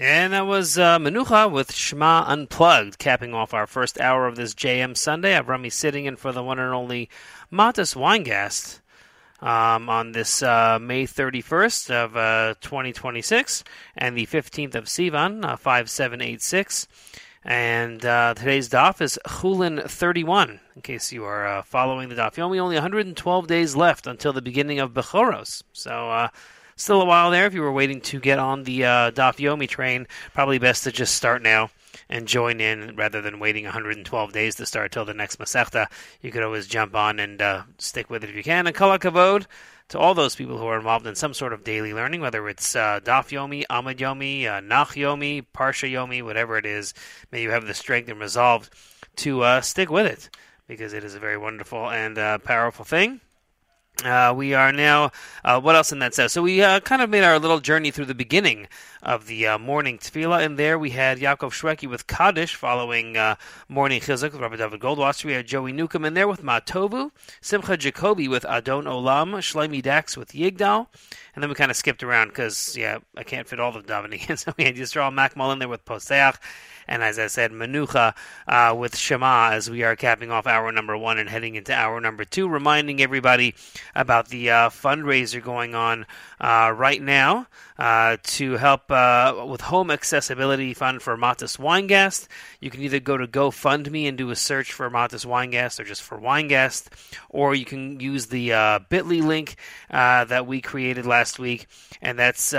And that was Menucha with Shema Unplugged, capping off our first hour of this JM Sunday. I've Rami sitting in for the one and only Matis Weingast on this May 31st of 2026 and the 15th of Sivan, 5786. And today's daf is Chulin 31, in case you are following the daf. Only 112 days left until the beginning of Bechoros. So, still a while there. If you were waiting to get on the Daf Yomi train, probably best to just start now and join in rather than waiting 112 days to start till the next Masechta. You could always jump on and stick with it if you can. And Kol HaKavod to all those people who are involved in some sort of daily learning, whether it's Daf Yomi, Amud Yomi, Nach Yomi, Parsha Yomi, whatever it is. May you have the strength and resolve to stick with it, because it is a very wonderful and powerful thing. We are now, what else in that says? So we kind of made our little journey through the beginning of the morning tefillah. And there we had Yaakov Shweki with Kaddish following morning chizuk with Rabbi David Goldwasser. We had Joey Newcomb in there with Matovu, Simcha Jacobi with Adon Olam, Shlomi Dax with Yigdal. And then we kind of skipped around because, I can't fit all the davening in. So we had Yisrael Makmal in there with Poseach. And as I said, Menucha with Shema as we are capping off hour number 1 and heading into hour number 2, reminding everybody about the fundraiser going on right now to help with Home Accessibility Fund for Matis Weingast. You can either go to GoFundMe and do a search for Matis Weingast or just for Weingast, or you can use the bit.ly link that we created last week, and that's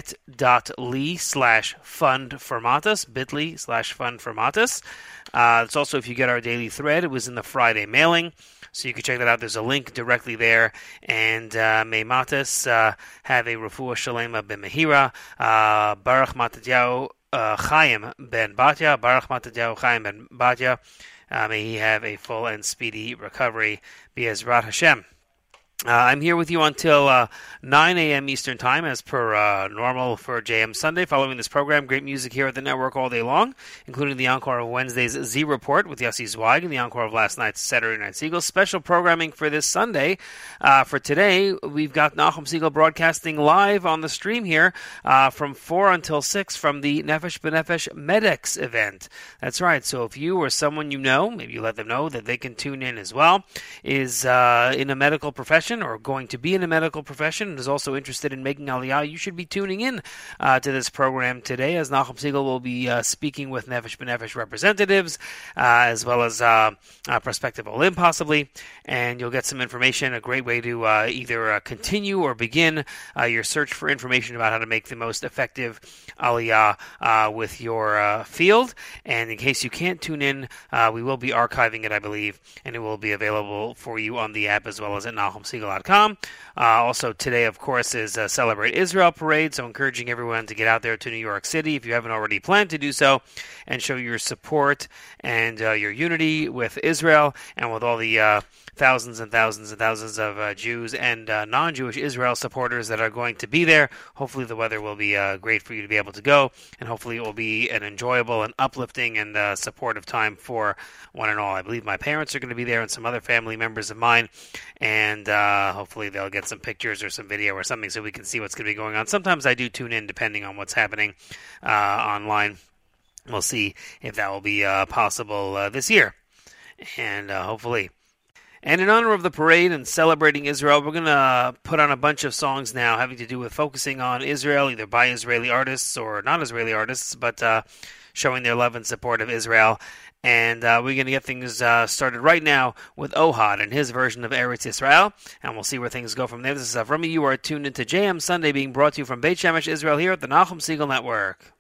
bit.ly/fund for Matis, bit.ly/fund for Matis. It's also, if you get our daily thread, it was in the Friday mailing, so you can check that out. There's a link directly there. And may Matis have a refuah shalema b'mehira. Baruch Matityahu Chaim ben Batya. Baruch Matityahu Chaim ben Batya. May he have a full and speedy recovery. B'ezrat Hashem. I'm here with you until 9 a.m. Eastern Time, as per normal for JM Sunday. Following this program, great music here at the network all day long, including the encore of Wednesday's Z Report with Yossi Zweig and the encore of last night's Saturday Night Seagull. Special programming for this Sunday. For today, we've got Nachum Segal broadcasting live on the stream here from 4 until 6 from the Nefesh B'Nefesh Medex event. That's right. So if you or someone you know, maybe you let them know that they can tune in as well, is in a medical profession or going to be in a medical profession and is also interested in making Aliyah, you should be tuning in to this program today, as Nachum Segal will be speaking with Nefesh B'Nefesh representatives, as well as prospective Olim possibly, and you'll get some information, a great way to either continue or begin your search for information about how to make the most effective Aliyah with your field. And in case you can't tune in, we will be archiving it, I believe, and it will be available for you on the app as well as at NachumSegal.com. Also today, of course, is Celebrate Israel Parade, so encouraging everyone to get out there to New York City if you haven't already planned to do so, and show your support and your unity with Israel and with all the thousands and thousands and thousands of Jews and non-Jewish Israel supporters that are going to be there. Hopefully the weather will be great for you to be able to go, and hopefully it will be an enjoyable and uplifting and supportive time for one and all. I believe my parents are going to be there and some other family members of mine, and hopefully they'll get some pictures or some video or something so we can see what's going to be going on. Sometimes I do tune in depending on what's happening online. We'll see if that will be possible this year, and hopefully. And in honor of the parade and celebrating Israel, we're going to put on a bunch of songs now having to do with focusing on Israel, either by Israeli artists or not Israeli artists, but showing their love and support of Israel. And we're going to get things started right now with Ohad and his version of Eretz Yisrael, and we'll see where things go from there. This is Avrami. You are tuned into JM Sunday, being brought to you from Beit Shemesh, Israel, here at the Nachum Segal Network.